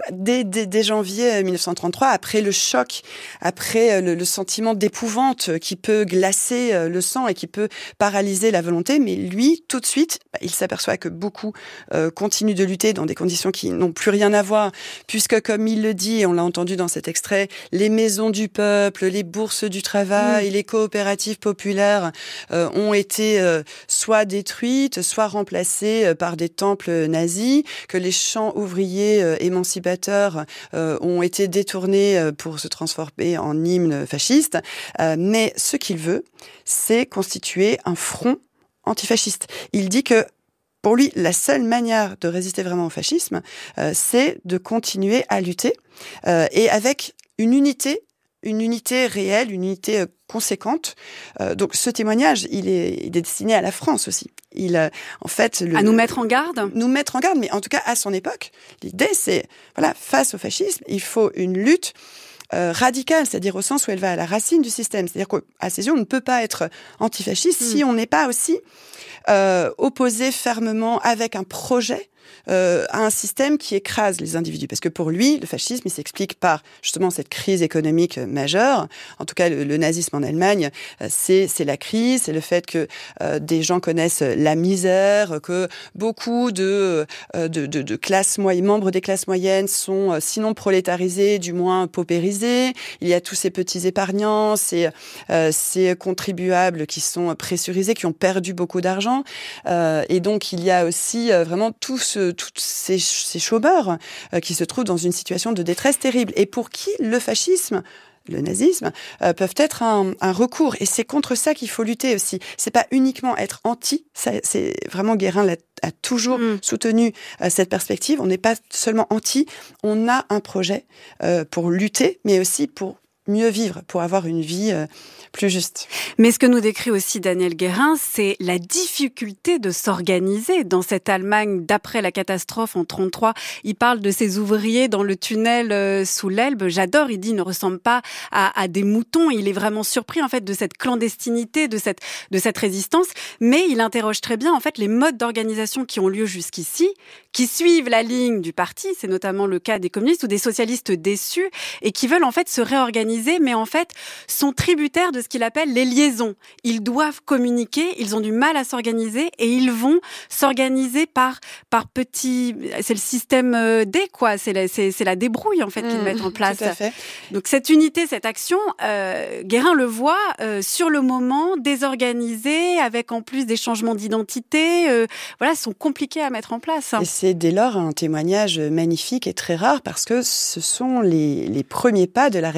dès janvier 1933, après le choc, après le sentiment d'épouvante qui peut glacer le sang et qui peut paralyser la volonté. Mais lui, tout de suite, il s'aperçoit que beaucoup continuent de lutter dans des conditions qui n'ont plus rien à voir, puisque comme il le dit, et on l'a entendu dans cet extrait, les maisons du peuple, les bourses du travail, les coopératives populaires ont été soit détruites, soit remplacées par des temples nazis, que les chants ouvriers émancipateurs ont été détournés pour se transformer en hymnes fascistes. Mais ce qu'il veut, c'est constituer un front antifasciste. Il dit que pour lui, la seule manière de résister vraiment au fascisme, c'est de continuer à lutter et avec une unité réelle, une unité conséquente. Donc ce témoignage, il est destiné à la France aussi. À nous mettre en garde ? Nous mettre en garde, mais en tout cas à son époque. L'idée, c'est, face au fascisme, il faut une lutte radicale, c'est-à-dire au sens où elle va à la racine du système. C'est-à-dire qu'à ses yeux, on ne peut pas être antifasciste si on n'est pas aussi opposé fermement avec un projet à un système qui écrase les individus. Parce que pour lui, le fascisme, il s'explique par justement cette crise économique majeure. En tout cas, le nazisme en Allemagne, c'est la crise, c'est le fait que des gens connaissent la misère, que beaucoup de classes moyennes, membres des classes moyennes sont sinon prolétarisés, du moins paupérisés. Il y a tous ces petits épargnants, ces contribuables qui sont pressurisés, qui ont perdu beaucoup d'argent. Et donc, il y a aussi vraiment tous ces chômeurs qui se trouvent dans une situation de détresse terrible et pour qui le fascisme, le nazisme, peuvent être un recours. Et c'est contre ça qu'il faut lutter aussi. C'est pas uniquement être anti, c'est vraiment Guérin a toujours soutenu cette perspective. On n'est pas seulement anti, on a un projet pour lutter, mais aussi pour mieux vivre, pour avoir une vie plus juste. Mais ce que nous décrit aussi Daniel Guérin, c'est la difficulté de s'organiser dans cette Allemagne d'après la catastrophe en 1933. Il parle de ces ouvriers dans le tunnel sous l'Elbe. J'adore, il dit, ils ne ressemblent pas à des moutons. Il est vraiment surpris en fait de cette clandestinité, de cette résistance. Mais il interroge très bien en fait les modes d'organisation qui ont lieu jusqu'ici, qui suivent la ligne du parti. C'est notamment le cas des communistes ou des socialistes déçus et qui veulent en fait se réorganiser, mais en fait sont tributaires de ce qu'il appelle les liaisons. Ils doivent communiquer, ils ont du mal à s'organiser et ils vont s'organiser par petits... C'est le système D, quoi. C'est la débrouille, en fait, qu'ils mettent en place. Tout à fait. Donc, cette unité, cette action, Guérin le voit sur le moment, désorganisée, avec en plus des changements d'identité, sont compliqués à mettre en place. Et c'est dès lors un témoignage magnifique et très rare parce que ce sont les premiers pas de la résistance.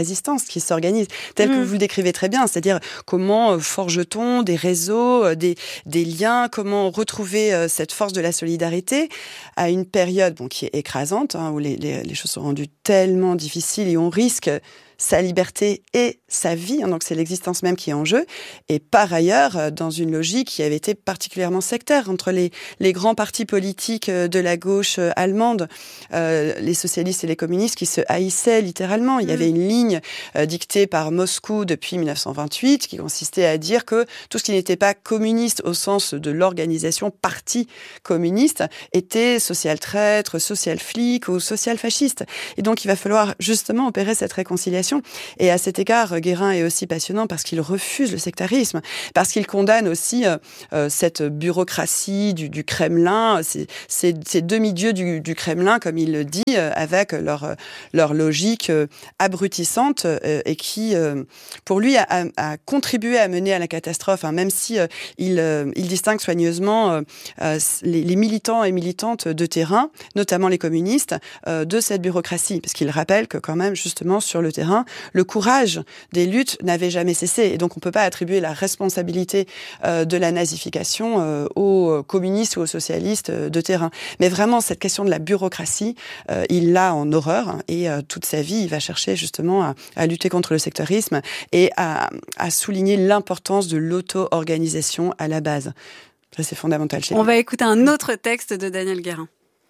résistance qui s'organise, telle que vous le décrivez très bien, c'est-à-dire comment forge-t-on des réseaux, des liens, comment retrouver cette force de la solidarité à une période qui est écrasante, où les choses sont rendues tellement difficiles et on risque sa liberté et sa vie, donc c'est l'existence même qui est en jeu, et par ailleurs, dans une logique qui avait été particulièrement sectaire entre les grands partis politiques de la gauche allemande, les socialistes et les communistes qui se haïssaient littéralement. Il y avait une ligne dictée par Moscou depuis 1928 qui consistait à dire que tout ce qui n'était pas communiste au sens de l'organisation parti communiste était social-traître, social-flic ou social-fasciste. Et donc il va falloir justement opérer cette réconciliation. Et à cet égard, Guérin est aussi passionnant parce qu'il refuse le sectarisme, parce qu'il condamne aussi cette bureaucratie du Kremlin, ces demi-dieux du Kremlin, comme il le dit, avec leur logique abrutissante et qui, pour lui, a contribué à mener à la catastrophe, même si il distingue soigneusement les militants et militantes de terrain, notamment les communistes, de cette bureaucratie, parce qu'il rappelle que quand même, justement, sur le terrain, le courage des luttes n'avait jamais cessé. Et donc, on ne peut pas attribuer la responsabilité de la nazification aux communistes ou aux socialistes de terrain. Mais vraiment, cette question de la bureaucratie, il l'a en horreur. Et toute sa vie, il va chercher justement à lutter contre le sectarisme et à souligner l'importance de l'auto-organisation à la base. Ça, c'est fondamental chez lui. On va écouter un autre texte de Daniel Guérin.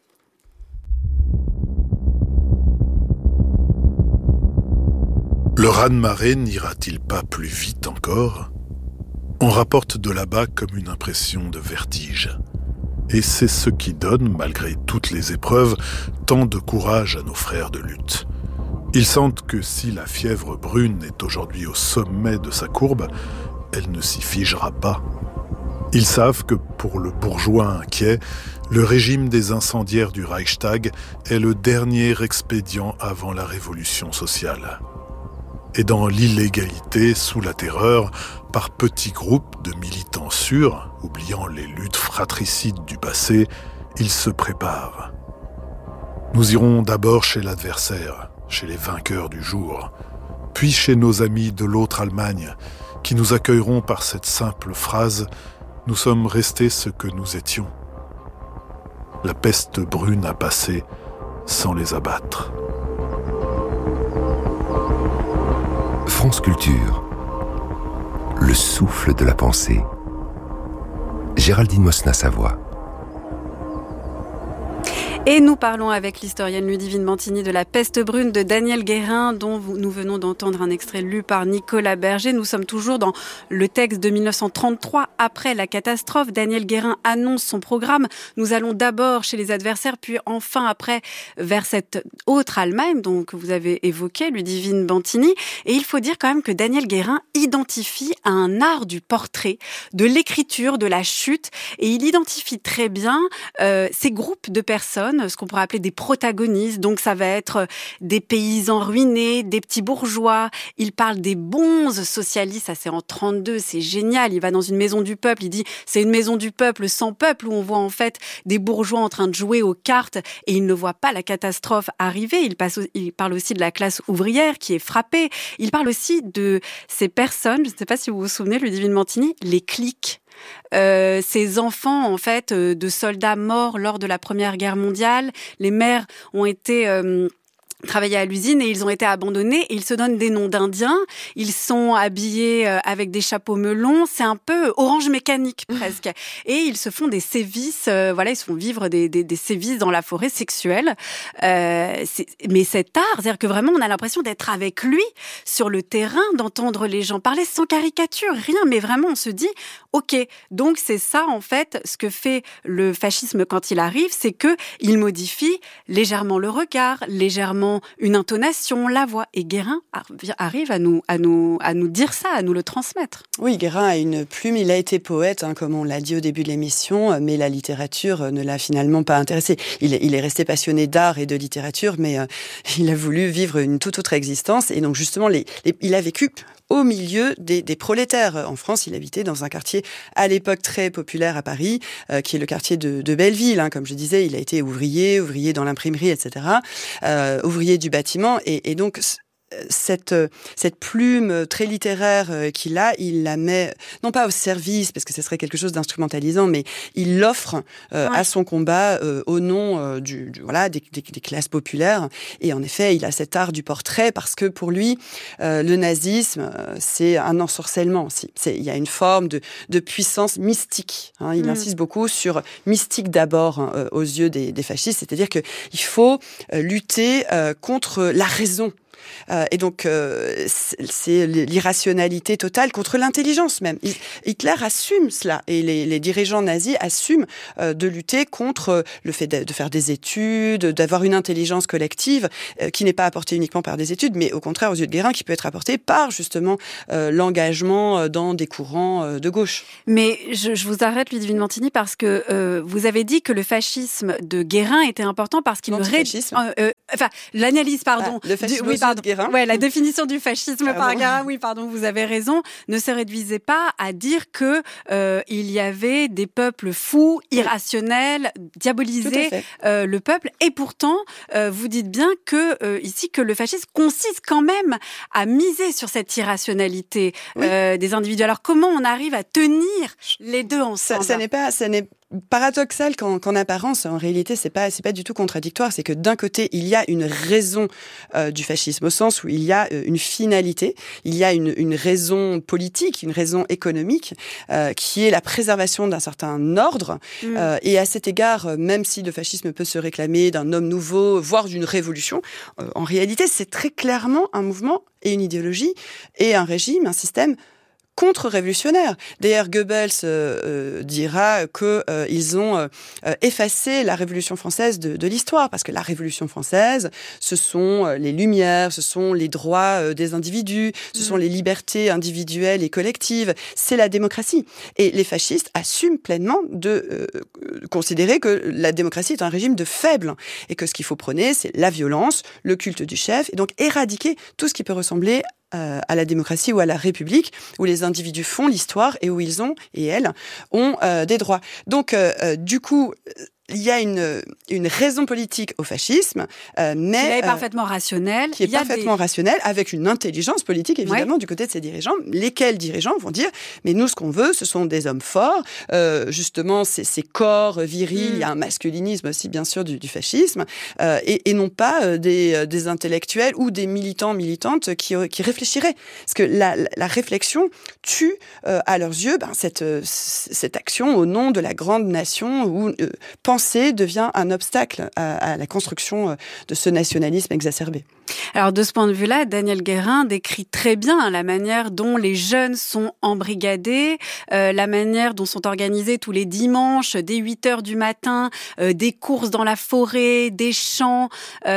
Le raz-de-marée n'ira-t-il pas plus vite encore ? On rapporte de là-bas comme une impression de vertige. Et c'est ce qui donne, malgré toutes les épreuves, tant de courage à nos frères de lutte. Ils sentent que si la fièvre brune est aujourd'hui au sommet de sa courbe, elle ne s'y figera pas. Ils savent que pour le bourgeois inquiet, le régime des incendiaires du Reichstag est le dernier expédient avant la révolution sociale. Et dans l'illégalité, sous la terreur, par petits groupes de militants sûrs, oubliant les luttes fratricides du passé, ils se préparent. Nous irons d'abord chez l'adversaire, chez les vainqueurs du jour, puis chez nos amis de l'autre Allemagne, qui nous accueilleront par cette simple phrase « Nous sommes restés ce que nous étions ». La peste brune a passé sans les abattre. France Culture, le souffle de la pensée. Géraldine Mosna-Savoie. Et nous parlons avec l'historienne Ludivine Bantigny de La peste brune de Daniel Guérin, dont nous venons d'entendre un extrait lu par Nicolas Berger. Nous sommes toujours dans le texte de 1933, après la catastrophe. Daniel Guérin annonce son programme. Nous allons d'abord chez les adversaires, puis enfin après vers cette autre Allemagne, donc que vous avez évoquée, Ludivine Bantigny. Et il faut dire quand même que Daniel Guérin identifie un art du portrait, de l'écriture, de la chute, et il identifie très bien ces groupes de personnes, ce qu'on pourrait appeler des protagonistes. Donc ça va être des paysans ruinés, des petits bourgeois. Il parle des bonzes socialistes, ça c'est en 32, c'est génial. Il va dans une maison du peuple, il dit c'est une maison du peuple sans peuple, où on voit en fait des bourgeois en train de jouer aux cartes et il ne voit pas la catastrophe arriver. Il parle aussi de la classe ouvrière qui est frappée. Il parle aussi de ces personnes, je ne sais pas si vous vous souvenez, Ludivine Bantigny, les cliques. Ces enfants en fait de soldats morts lors de la Première Guerre mondiale, les mères ont été travaillaient à l'usine et ils ont été abandonnés et ils se donnent des noms d'Indiens, ils sont habillés avec des chapeaux melons, c'est un peu Orange Mécanique presque, et ils se font des sévices, ils se font vivre des sévices dans la forêt sexuelle, mais cet art, c'est-à-dire que vraiment on a l'impression d'être avec lui sur le terrain, d'entendre les gens parler sans caricature, rien, mais vraiment on se dit ok, donc c'est ça en fait ce que fait le fascisme quand il arrive, c'est que il modifie légèrement le regard, légèrement une intonation, la voix. Et Guérin arrive à nous dire ça, à nous le transmettre. Oui, Guérin a une plume, il a été poète, comme on l'a dit au début de l'émission, mais la littérature ne l'a finalement pas intéressé. Il est resté passionné d'art et de littérature, mais il a voulu vivre une toute autre existence. Et donc justement, il a vécu au milieu des prolétaires. En France, il habitait dans un quartier à l'époque très populaire à Paris, qui est le quartier de Belleville. Comme je disais, il a été ouvrier dans l'imprimerie, etc., ouvrier du bâtiment. Et donc, cette plume très littéraire qu'il a, il la met non pas au service, parce que ce serait quelque chose d'instrumentalisant, mais il l'offre à son combat au nom des classes populaires. Et en effet, il a cet art du portrait parce que pour lui, le nazisme, c'est un ensorcellement aussi. Il y a une forme de puissance mystique. Il insiste beaucoup sur mystique d'abord aux yeux des fascistes, c'est-à-dire qu'il faut lutter contre la raison. Et donc, c'est l'irrationalité totale contre l'intelligence même. Hitler assume cela, et les dirigeants nazis assument de lutter contre le fait de faire des études, d'avoir une intelligence collective qui n'est pas apportée uniquement par des études, mais au contraire, aux yeux de Guérin, qui peut être apportée par justement l'engagement dans des courants de gauche. Mais je vous arrête, Ludivine Mantini, parce que vous avez dit que le fascisme de Guérin était important parce qu'il l'analyse, pardon. Le fascisme de Guérin. Ouais, la définition du fascisme par Guérin, oui, pardon, vous avez raison, ne se réduisait pas à dire que il y avait des peuples fous, irrationnels, diaboliser le peuple. Et pourtant, vous dites bien que ici que le fascisme consiste quand même à miser sur cette irrationalité des individus. Alors comment on arrive à tenir les deux ensemble ? Ça n'est paradoxal qu'en apparence, en réalité, c'est pas du tout contradictoire. C'est que d'un côté, il y a une raison du fascisme, au sens où il y a une finalité, il y a une raison politique, une raison économique, qui est la préservation d'un certain ordre. Et à cet égard, même si le fascisme peut se réclamer d'un homme nouveau, voire d'une révolution, en réalité, c'est très clairement un mouvement et une idéologie et un régime, un système contre-révolutionnaire. D'ailleurs, Goebbels dira qu'ils ont effacé la Révolution française de l'histoire, parce que la Révolution française, ce sont les Lumières, ce sont les droits des individus, ce sont les libertés individuelles et collectives, c'est la démocratie. Et les fascistes assument pleinement de considérer que la démocratie est un régime de faibles, et que ce qu'il faut prôner, c'est la violence, le culte du chef, et donc éradiquer tout ce qui peut ressembler à la démocratie ou à la République, où les individus font l'histoire et où ils ont, et elles, ont des droits. Donc, du coup, il y a une raison politique au fascisme, mais... Qui est parfaitement rationnelle. Qui est parfaitement rationnelle, avec une intelligence politique, évidemment, du côté de ces dirigeants. Lesquels dirigeants vont dire, mais nous, ce qu'on veut, ce sont des hommes forts, justement, ces corps virils, il y a un masculinisme aussi, bien sûr, du fascisme, et non pas des intellectuels ou des militantes qui réfléchiraient. Parce que la réflexion tue, à leurs yeux, cette action au nom de la grande nation, où penser devient un obstacle à la construction de ce nationalisme exacerbé. Alors de ce point de vue-là, Daniel Guérin décrit très bien la manière dont les jeunes sont embrigadés, la manière dont sont organisés tous les dimanches, dès 8h du matin, des courses dans la forêt, des chants.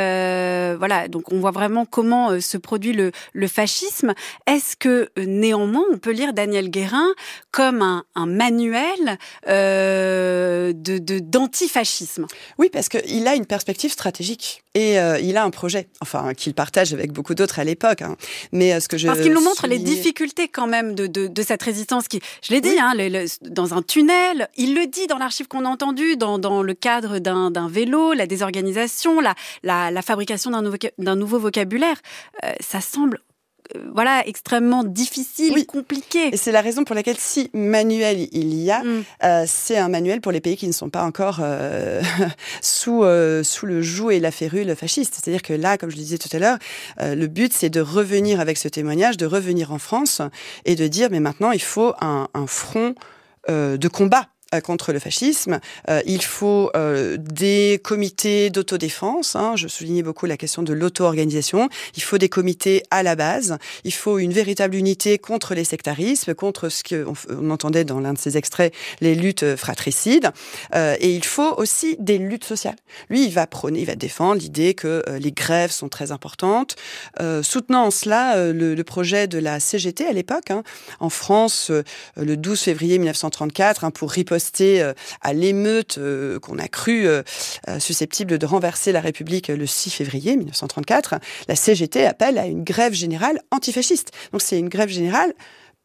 Voilà, donc on voit vraiment comment se produit le fascisme. Est-ce que néanmoins on peut lire Daniel Guérin comme un manuel d'antifascisme ? Oui, parce qu'il a une perspective stratégique et il a un projet, enfin qu'il partage avec beaucoup d'autres à l'époque. Mais parce qu'il nous montre les difficultés quand même de cette résistance qui, je l'ai dit, dans un tunnel. Il le dit dans l'archive qu'on a entendue, dans le cadre d'un vélo, la désorganisation, la fabrication d'un nouveau vocabulaire. Ça semble extrêmement difficile, compliqué. Et c'est la raison pour laquelle, si manuel il y a, c'est un manuel pour les pays qui ne sont pas encore sous le joug et la férule fasciste. C'est-à-dire que là, comme je le disais tout à l'heure, le but, c'est de revenir avec ce témoignage, de revenir en France et de dire, mais maintenant, il faut un front de combat contre le fascisme. Il faut des comités d'autodéfense. Je soulignais beaucoup la question de l'auto-organisation. Il faut des comités à la base. Il faut une véritable unité contre les sectarismes, contre ce qu'on entendait dans l'un de ces extraits, les luttes fratricides. Et il faut aussi des luttes sociales. Lui, il va défendre l'idée que les grèves sont très importantes, soutenant en cela le projet de la CGT à l'époque, en France, le 12 février 1934, pour riposter à l'émeute qu'on a cru susceptible de renverser la République le 6 février 1934, la CGT appelle à une grève générale antifasciste. Donc c'est une grève générale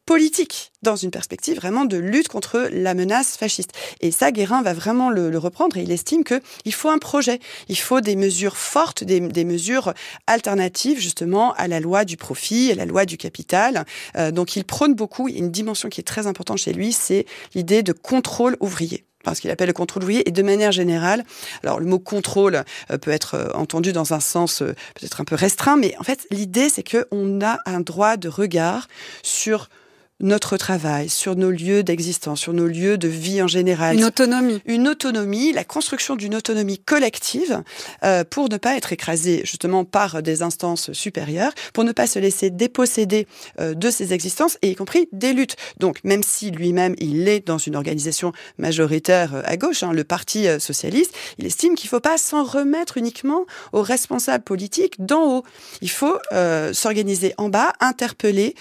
politique, dans une perspective vraiment de lutte contre la menace fasciste. Et ça, Guérin va vraiment le reprendre, et il estime qu'il faut un projet, il faut des mesures fortes, des mesures alternatives justement à la loi du profit, à la loi du capital. Donc il prône beaucoup, il y a une dimension qui est très importante chez lui, c'est l'idée de contrôle ouvrier. Enfin, ce qu'il appelle le contrôle ouvrier, et de manière générale, alors le mot contrôle peut être entendu dans un sens peut-être un peu restreint, mais en fait l'idée c'est qu'on a un droit de regard sur notre travail, sur nos lieux d'existence, sur nos lieux de vie en général. Une autonomie. Une autonomie, la construction d'une autonomie collective pour ne pas être écrasé justement par des instances supérieures, pour ne pas se laisser déposséder de ses existences, et y compris des luttes. Donc, même si lui-même, il est dans une organisation majoritaire à gauche, le Parti socialiste, il estime qu'il ne faut pas s'en remettre uniquement aux responsables politiques d'en haut. Il faut s'organiser en bas, interpeller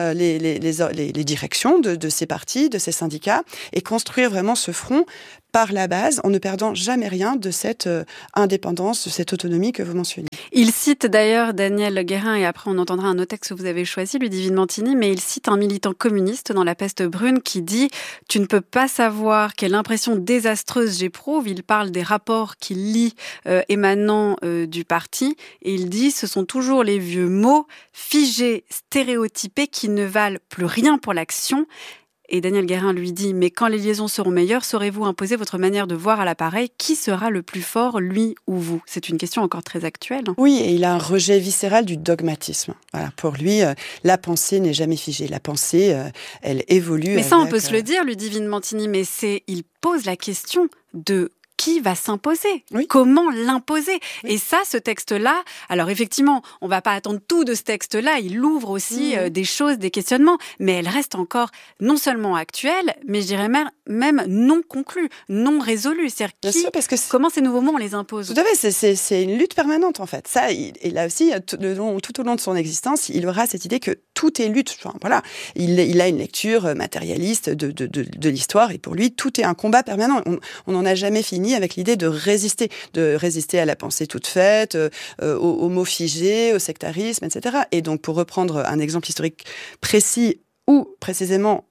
les directions de ces partis, de ces syndicats, et construire vraiment ce front par la base, en ne perdant jamais rien de cette indépendance, de cette autonomie que vous mentionnez. Il cite d'ailleurs Daniel Guérin, et après on entendra un autre texte que vous avez choisi, Ludivine Mantini, mais il cite un militant communiste dans La Peste brune qui dit « Tu ne peux pas savoir quelle impression désastreuse j'éprouve ». Il parle des rapports qu'il lit émanant du parti, et il dit « Ce sont toujours les vieux mots figés, stéréotypés, qui ne valent plus rien pour l'action ». Et Daniel Guérin lui dit « Mais quand les liaisons seront meilleures, saurez-vous imposer votre manière de voir à l'appareil ? Qui sera le plus fort, lui ou vous ?» C'est une question encore très actuelle. Oui, et il a un rejet viscéral du dogmatisme. Voilà, pour lui, la pensée n'est jamais figée. La pensée, elle évolue. Mais ça, on peut se le dire, Ludivine Mantini, mais il pose la question de qui va s'imposer ? Oui. Comment l'imposer ? Oui. Et ça, ce texte-là, alors effectivement, on ne va pas attendre tout de ce texte-là, il ouvre aussi des choses, des questionnements, mais elle reste encore non seulement actuelle, mais je dirais même non conclue, non résolue. C'est-à-dire comment ces nouveaux mots, on les impose ? Tout à fait, c'est une lutte permanente en fait. Ça, et là aussi, tout au long de son existence, il aura cette idée que tout est lutte. Enfin, voilà, il a une lecture matérialiste de l'histoire, et pour lui, tout est un combat permanent. On n'en a jamais fini avec l'idée de résister à la pensée toute faite, aux mots figés, au sectarisme, etc. Et donc, pour reprendre un exemple historique précis, où précisément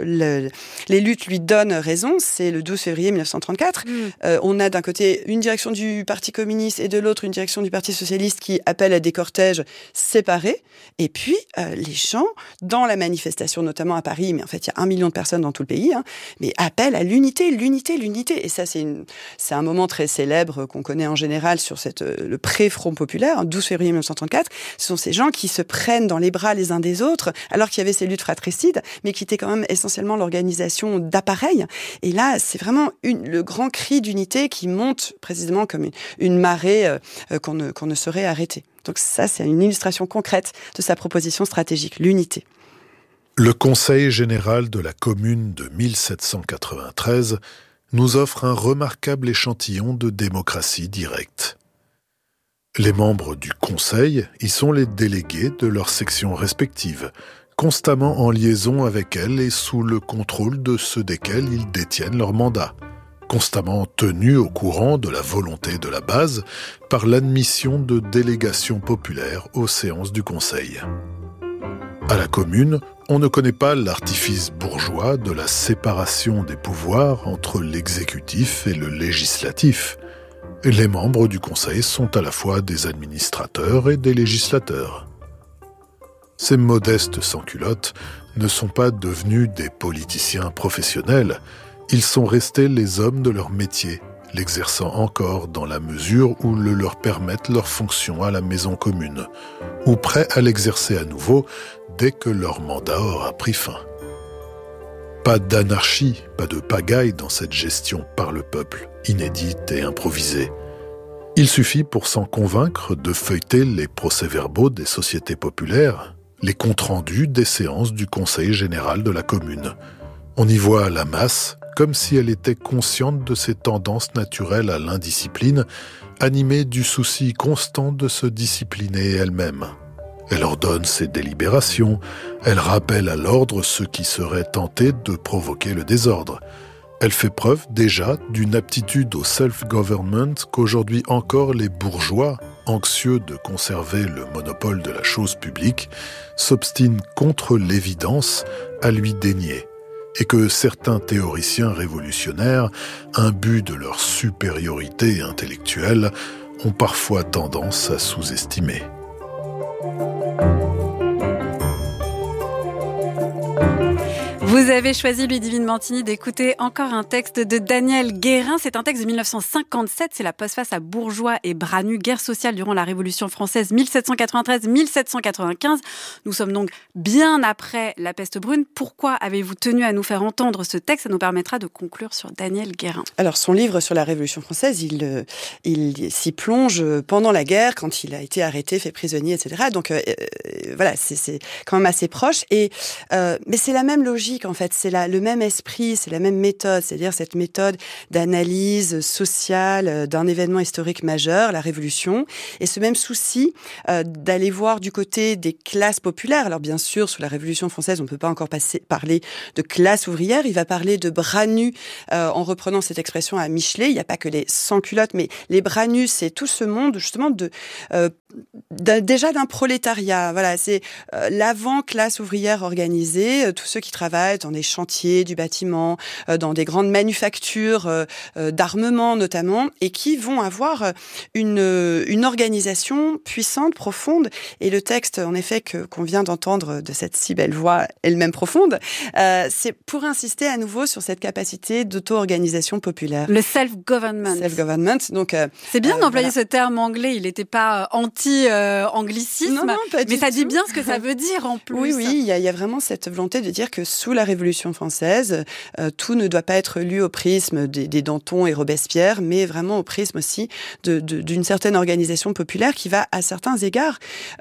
les luttes lui donnent raison, c'est le 12 février 1934. On a d'un côté une direction du Parti communiste et de l'autre une direction du Parti socialiste qui appelle à des cortèges séparés. Et puis, les gens, dans la manifestation, notamment à Paris, mais en fait, il y a 1 million de personnes dans tout le pays, mais appellent à l'unité. Et ça, c'est un moment très célèbre qu'on connaît en général sur le pré-Front populaire, 12 février 1934. Ce sont ces gens qui se prennent dans les bras les uns des autres, alors qu'il y avait ces luttes fratricides, mais qui était quand même essentiellement l'organisation d'appareils. Et là, c'est vraiment le grand cri d'unité qui monte précisément comme une marée qu'on ne saurait arrêter. Donc ça, c'est une illustration concrète de sa proposition stratégique, l'unité. Le Conseil général de la Commune de 1793 nous offre un remarquable échantillon de démocratie directe. Les membres du Conseil y sont les délégués de leurs sections respectives, constamment en liaison avec elles et sous le contrôle de ceux desquels ils détiennent leur mandat, constamment tenus au courant de la volonté de la base par l'admission de délégations populaires aux séances du Conseil. À la Commune, on ne connaît pas l'artifice bourgeois de la séparation des pouvoirs entre l'exécutif et le législatif. Les membres du Conseil sont à la fois des administrateurs et des législateurs. Ces modestes sans-culottes ne sont pas devenus des politiciens professionnels, ils sont restés les hommes de leur métier, l'exerçant encore dans la mesure où le leur permettent leurs fonctions à la maison commune, ou prêts à l'exercer à nouveau dès que leur mandat aura pris fin. Pas d'anarchie, pas de pagaille dans cette gestion par le peuple, inédite et improvisée. Il suffit pour s'en convaincre de feuilleter les procès-verbaux des sociétés populaires, les comptes rendus des séances du Conseil général de la Commune. On y voit la masse, comme si elle était consciente de ses tendances naturelles à l'indiscipline, animée du souci constant de se discipliner elle-même. Elle ordonne ses délibérations, elle rappelle à l'ordre ceux qui seraient tentés de provoquer le désordre. Elle fait preuve déjà d'une aptitude au self-government qu'aujourd'hui encore les bourgeois, anxieux de conserver le monopole de la chose publique, s'obstinent contre l'évidence à lui dénier, et que certains théoriciens révolutionnaires, imbus de leur supériorité intellectuelle, ont parfois tendance à sous-estimer. Vous avez choisi, Ludivine Mantini, d'écouter encore un texte de Daniel Guérin. C'est un texte de 1957. C'est la postface à bourgeois et bras nus, guerre sociale durant la Révolution française 1793-1795. Nous sommes donc bien après la peste brune. Pourquoi avez-vous tenu à nous faire entendre ce texte ? Ça nous permettra de conclure sur Daniel Guérin. Alors, son livre sur la Révolution française, il s'y plonge pendant la guerre, quand il a été arrêté, fait prisonnier, etc. Donc, voilà, c'est quand même assez proche. Mais c'est la même logique, en fait, c'est le même esprit, c'est la même méthode, c'est-à-dire cette méthode d'analyse sociale d'un événement historique majeur, la Révolution, et ce même souci d'aller voir du côté des classes populaires. Alors bien sûr, sous la Révolution française, on ne peut pas encore parler de classe ouvrière, il va parler de bras nus en reprenant cette expression à Michelet. Il n'y a pas que les sans-culottes, mais les bras nus, c'est tout ce monde justement déjà d'un prolétariat. Voilà, c'est l'avant-classe ouvrière organisée, tous ceux qui travaillent dans des chantiers du bâtiment, dans des grandes manufactures d'armement notamment, et qui vont avoir une organisation puissante, profonde. Et le texte, en effet, qu'on vient d'entendre de cette si belle voix, elle-même profonde, c'est pour insister à nouveau sur cette capacité d'auto-organisation populaire. Le self-government. Self-government. Donc, c'est bien d'employer ce terme anglais, il n'était pas anti-anglicisme, non, pas mais du ça tout. dit bien ce que ça veut dire en plus. Oui, il y a vraiment cette volonté de dire que sous la Révolution française, tout ne doit pas être lu au prisme des Danton et Robespierre, mais vraiment au prisme aussi d'une certaine organisation populaire qui va, à certains égards,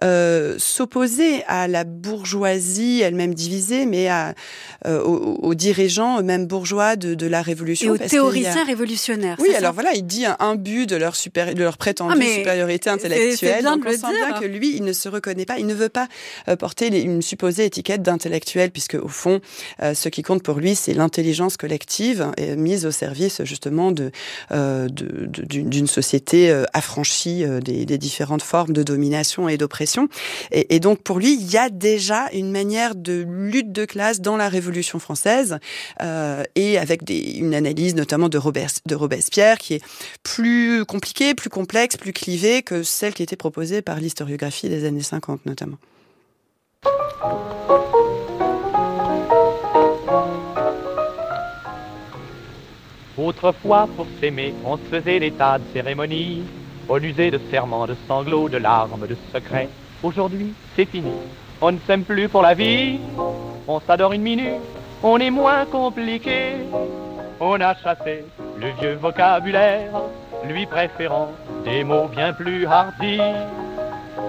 s'opposer à la bourgeoisie elle-même divisée, mais aux dirigeants eux-mêmes bourgeois de la Révolution. Et aux théoriciens révolutionnaires. Oui, alors voilà, il dit un but de leur prétendue supériorité intellectuelle. Donc on sent bien que lui, il ne se reconnaît pas, il ne veut pas porter une supposée étiquette d'intellectuel, puisque au fond, ce qui compte pour lui, c'est l'intelligence collective mise au service justement d'une société affranchie des différentes formes de domination et d'oppression. Et donc pour lui, il y a déjà une manière de lutte de classe dans la Révolution française, et avec une analyse notamment de Robespierre qui est plus compliquée, plus complexe, plus clivée que celle qui était proposée par l'historiographie des années 50 notamment. Autrefois, pour s'aimer, on se faisait des tas de cérémonies. On usait de serments, de sanglots, de larmes, de secrets. Aujourd'hui, c'est fini. On ne s'aime plus pour la vie. On s'adore une minute. On est moins compliqué. On a chassé le vieux vocabulaire, lui préférant des mots bien plus hardis.